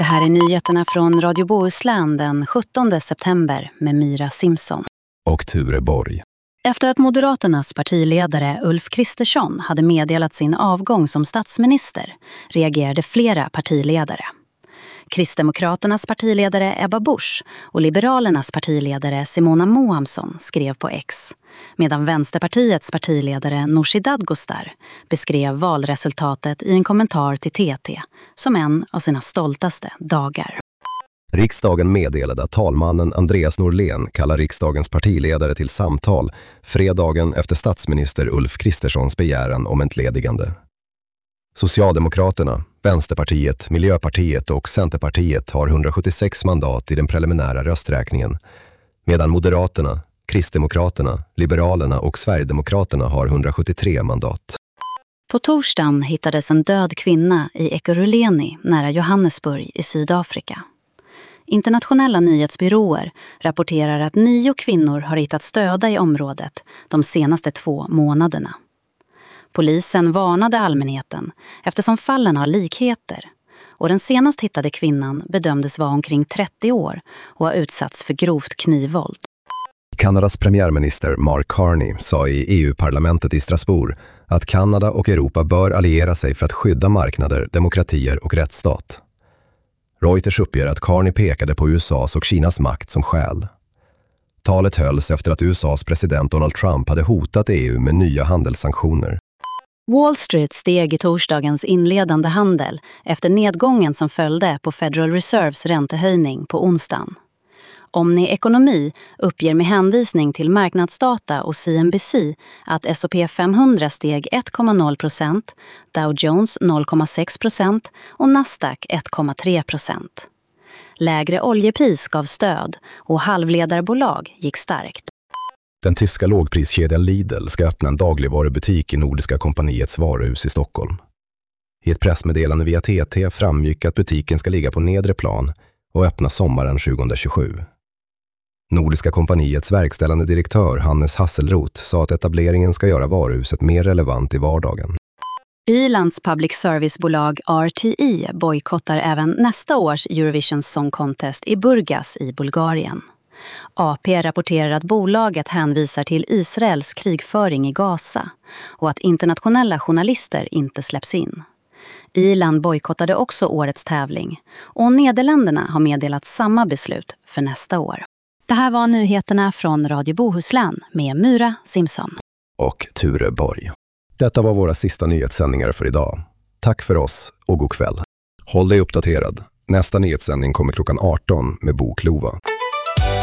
här är nyheterna från Radio Bohuslän den 17 september med Myra Simpson. Och Ture Borg. Efter att Moderaternas partiledare Ulf Kristersson hade meddelat sin avgång som statsminister reagerade flera partiledare. Kristdemokraternas partiledare Ebba Busch och Liberalernas partiledare Simona Mohamsson skrev på X, medan Vänsterpartiets partiledare Nooshi Dadgostar beskrev valresultatet i en kommentar till TT som en av sina stoltaste dagar. Riksdagen meddelade att talmannen Andreas Norlén kallar riksdagens partiledare till samtal fredagen efter statsminister Ulf Kristerssons begäran om entledigande. Socialdemokraterna, Vänsterpartiet, Miljöpartiet och Centerpartiet har 176 mandat i den preliminära rösträkningen, medan Moderaterna, Kristdemokraterna, Liberalerna och Sverigedemokraterna har 173 mandat. På torsdagen hittades en död kvinna i Ekurhuleni nära Johannesburg i Sydafrika. Internationella nyhetsbyråer rapporterar att 9 kvinnor har hittats döda i området de senaste 2 månaderna. Polisen varnade allmänheten eftersom fallen har likheter, och den senast hittade kvinnan bedömdes vara omkring 30 år och har utsatts för grovt knivvåld. Kanadas premiärminister Mark Carney sa i EU-parlamentet i Strasbourg att Kanada och Europa bör alliera sig för att skydda marknader, demokratier och rättsstat. Reuters uppger att Carney pekade på USAs och Kinas makt som skäl. Talet hölls efter att USAs president Donald Trump hade hotat EU med nya handelssanktioner. Wall Street steg i torsdagens inledande handel efter nedgången som följde på Federal Reserves räntehöjning på onsdagen. Omni Ekonomi uppger med hänvisning till marknadsdata och CNBC att S&P 500 steg 1,0%, Dow Jones 0,6% och Nasdaq 1,3%. Lägre oljepris gav stöd och halvledarbolag gick starkt. Den tyska lågpriskedjan Lidl ska öppna en dagligvarubutik i Nordiska kompaniets varuhus i Stockholm. I ett pressmeddelande via TT framgick att butiken ska ligga på nedre plan och öppna sommaren 2027. Nordiska kompaniets verkställande direktör Hannes Hasselroth sa att etableringen ska göra varuhuset mer relevant i vardagen. Irlands public servicebolag RTE bojkottar även nästa års Eurovision Song Contest i Burgas i Bulgarien. AP rapporterar att bolaget hänvisar till Israels krigföring i Gaza och att internationella journalister inte släpps in. Irland bojkottade också årets tävling, och Nederländerna har meddelat samma beslut för nästa år. Det här var nyheterna från Radio Bohuslän med Myra Simpson. Och Ture Borg. Detta var våra sista nyhetssändningar för idag. Tack för oss och god kväll. Håll dig uppdaterad. Nästa nyhetssändning kommer klockan 18 med Boklova.